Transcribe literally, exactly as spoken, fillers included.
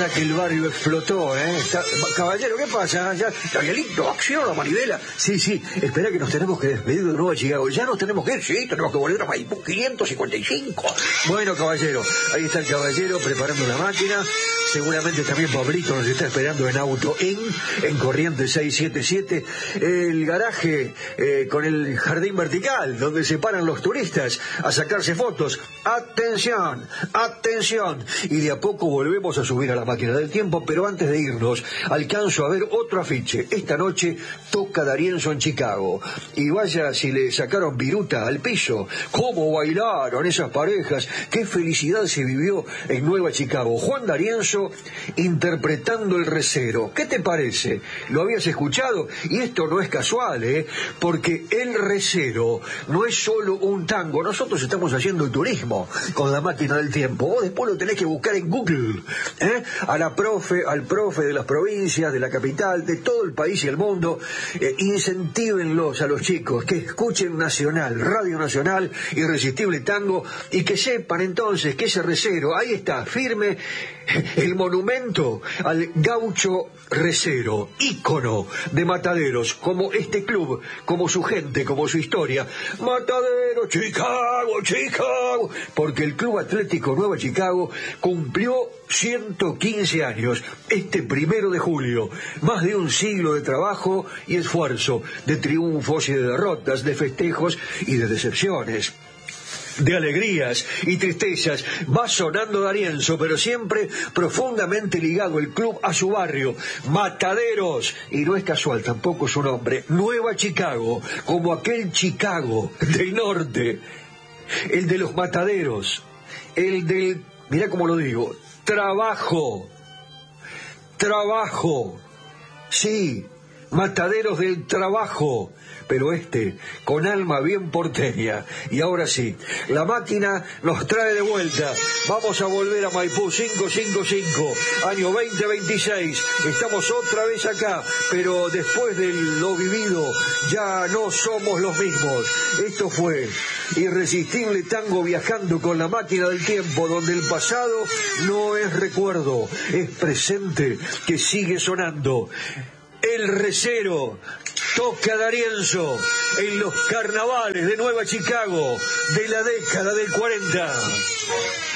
verdad que el barrio explotó, ¿eh? Está... Caballero, ¿qué pasa? ¿Ya... Danielito, acción, la manivela. Sí, sí, espera que nos tenemos que despedir de Nueva Chicago. Ya nos tenemos que ir, sí, tenemos que volver a Maipú quinientos cincuenta y cinco. Bueno, caballero, ahí está el caballero preparando la máquina. Seguramente también Pablito nos está esperando en Auto In, en Corrientes seiscientos setenta y siete. El garaje eh, con el jardín vertical, donde se paran los turistas a sacarse fotos. Atención, atención. Y de a poco volvemos a subir a la máquina del tiempo, pero antes de irnos, alcanzo a ver otro afiche. Esta noche toca D'Arienzo en Chicago. Y vaya si le sacaron viruta al piso. Cómo bailaron esas parejas. Qué felicidad se vivió en Nueva Chicago. Juan D'Arienzo interpretando El Recero. ¿Qué te parece? ¿Lo habías escuchado? Y esto no es casual, ¿eh? Porque El Recero no es solo un tango. Nosotros estamos haciendo turismo con la máquina del tiempo. Vos después lo tenés que buscar en Google, ¿eh? A la profe, al profe de las provincias, de la capital, de todo el país y el mundo. Eh, incentívenlos a los chicos que escuchen Nacional, Radio Nacional, Irresistible Tango, y que sepan entonces que ese recero, ahí está, firme, el monumento al gaucho recero, ícono de Mataderos, como este club, como su gente, como su historia. Mataderos, Chicago, Chicago, porque el Club Atlético Nueva Chicago cumplió ciento quince años este primero de julio. Más de un siglo de trabajo y esfuerzo, de triunfos y de derrotas, de festejos y de decepciones, de alegrías y tristezas. Va sonando D'Arienzo, pero siempre profundamente ligado el club a su barrio, Mataderos, y no es casual tampoco su nombre, Nueva Chicago, como aquel Chicago del norte, el de los mataderos, el del, mirá cómo lo digo, trabajo, trabajo, sí, Mataderos del trabajo, pero este con alma bien porteña. Y ahora sí, la máquina nos trae de vuelta. Vamos a volver a Maipú cinco cinco cinco, año veinte veintiséis. Estamos otra vez acá, pero después de lo vivido ya no somos los mismos. Esto fue Irresistible Tango, viajando con la máquina del tiempo, donde el pasado no es recuerdo, es presente que sigue sonando. El Recero toca D'Arienzo en los carnavales de Nueva Chicago de la década del cuarenta.